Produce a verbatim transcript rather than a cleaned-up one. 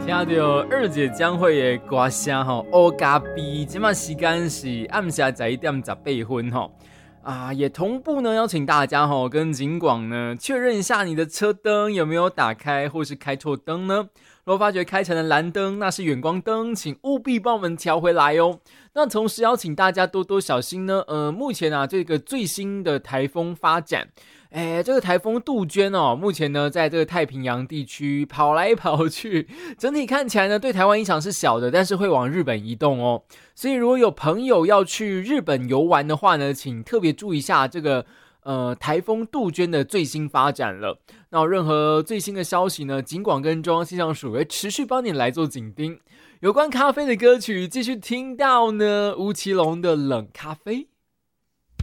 听到二姐将会的歌声吼，乌加比，今麦时间是暗下十一点十八分吼。啊，也同步呢，邀请大家吼跟警广呢确认一下你的车灯有没有打开，或是开错灯呢？如果发觉开成了蓝灯，那是远光灯，请务必帮我们调回来哦。那同时邀请大家多多小心呢。呃，目前啊，这个最新的台风发展。哎，这个台风杜鹃哦，目前呢在这个太平洋地区跑来跑去，整体看起来呢对台湾影响是小的，但是会往日本移动哦。所以如果有朋友要去日本游玩的话呢，请特别注意一下这个呃台风杜鹃的最新发展了。那有任何最新的消息呢，警广跟中央气象署会持续帮你来做紧盯。有关咖啡的歌曲继续听到呢，吴奇隆的冷咖啡。